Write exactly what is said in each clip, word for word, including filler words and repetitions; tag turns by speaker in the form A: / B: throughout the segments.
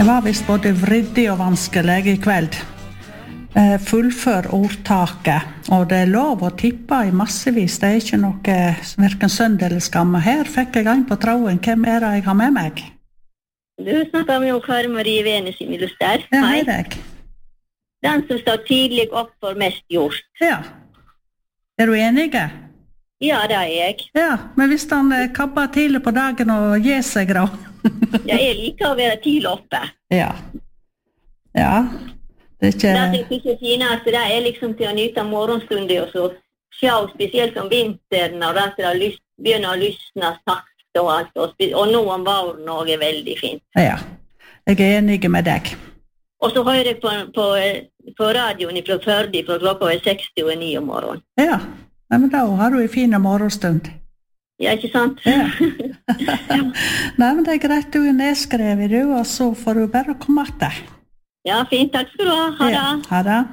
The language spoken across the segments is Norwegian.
A: Det var visst både vriddig og vanskelig I kveld. Eh, fullfør ordtaket, og det er lov å tippe I massevis. Det er ikke noe hverken synd eller skam. Her fikk jeg en på tråden. Hvem er det jeg har med meg?
B: Du snakker med Kari Marie Vene sin illuster.
A: Ja, hei deg.
B: Den som står tidlig opp for mest gjort.
A: Ja. Er du enige?
B: Ja, det er jeg.
A: Ja, men hvis han eh, kabber tidlig på dagen og gir seg da?
B: Ja, jeg liker å være tidlig oppe.
A: Ja. Ja. Det er ikke...
B: Det er ikke finest, det er liksom til å nyte morgenstunder og så se, spesielt om vinteren, og det er lyst, begynner å lysne sakte og alt, og, og nå om våren også er veldig fint.
A: Ja, jeg er enig med deg.
B: Og så hører jeg på, på, på radioen fra Førde, fra klokka er seksti og ni om morgenen.
A: Ja, men da har du en fin morgenstund.
B: Ja, ikke sant?
A: Ja. Nei, men det er greit, du er nedskrevet, du, og så får du bare komme etter.
B: Ja, fint, takk skal du ha. Ha det.
A: Ja, ha det.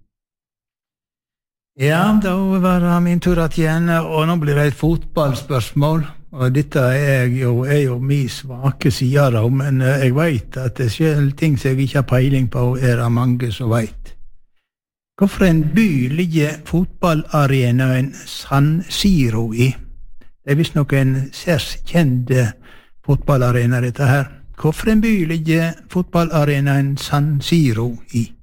C: Ja, da var det min tur igjen, og nå blir det et fotballspørsmål. Og dette er jo, er jo min svake side da, men jeg vet at det selv ting som jeg ikke har peiling på, er det mange som vet. Hvorfor en by ligger fotballarenaen San Siro I? Det er visst noen særs kjente fotballarena dette her. Hvorfor en by ligger fotballarenaen San Siro I?